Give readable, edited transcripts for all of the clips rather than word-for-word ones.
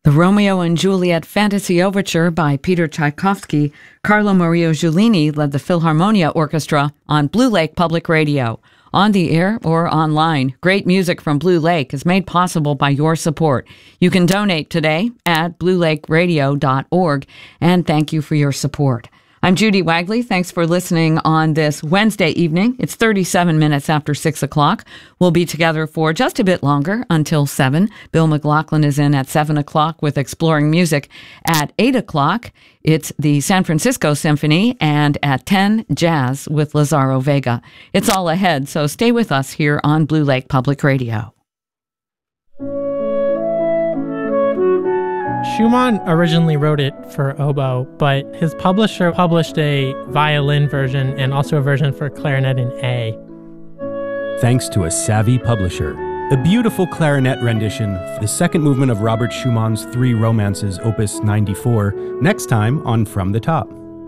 The Romeo and Juliet Fantasy Overture by Peter Tchaikovsky. Carlo Maria Giulini led the Philharmonia Orchestra on Blue Lake Public Radio. On the air or online, great music from Blue Lake is made possible by your support. You can donate today at bluelakeradio.org, and thank you for your support. I'm Judy Wagley. Thanks for listening on this Wednesday evening. It's 37 minutes after 6 o'clock. We'll be together for just a bit longer until 7. Bill McLaughlin is in at 7 o'clock with Exploring Music. At 8 o'clock, it's the San Francisco Symphony, and at 10, Jazz with Lazaro Vega. It's all ahead, so stay with us here on Blue Lake Public Radio. Schumann originally wrote it for oboe, but his publisher published a violin version and also a version for clarinet in A. Thanks to a savvy publisher. A beautiful clarinet rendition for the second movement of Robert Schumann's Three Romances, Opus 94, next time on From the Top.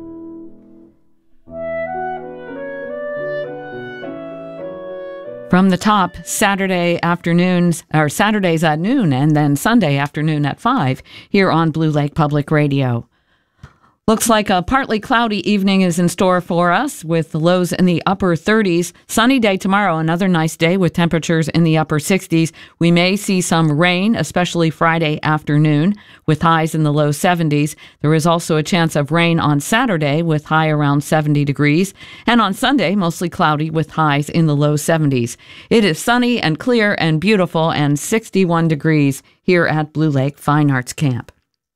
From the Top, Saturdays at noon, and then Sunday afternoon at 5 here on Blue Lake Public Radio. Looks like a partly cloudy evening is in store for us with the lows in the upper 30s. Sunny day tomorrow, another nice day with temperatures in the upper 60s. We may see some rain, especially Friday afternoon, with highs in the low 70s. There is also a chance of rain on Saturday with high around 70 degrees. And on Sunday, mostly cloudy with highs in the low 70s. It is sunny and clear and beautiful and 61 degrees here at Blue Lake Fine Arts Camp.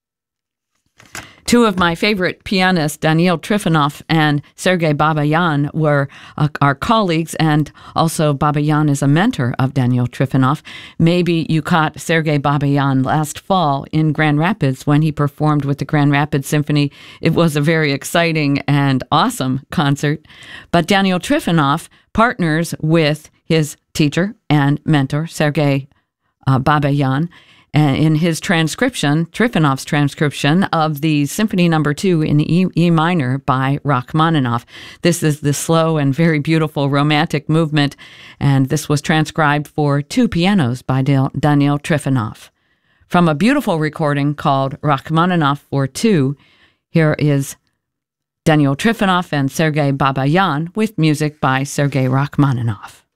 Two of my favorite pianists, Daniil Trifonov and Sergei Babayan, were our colleagues, and also Babayan is a mentor of Daniil Trifonov. Maybe you caught Sergei Babayan last fall in Grand Rapids when he performed with the Grand Rapids Symphony. It was a very exciting and awesome concert. But Daniil Trifonov partners with his teacher and mentor, Sergei Babayan, in his transcription, Trifonov's transcription of the Symphony No. 2 in E minor by Rachmaninoff. This is the slow and very beautiful romantic movement, and this was transcribed for two pianos by Daniil Trifonov. From a beautiful recording called Rachmaninoff for Two, here is Daniil Trifonov and Sergei Babayan with music by Sergei Rachmaninoff.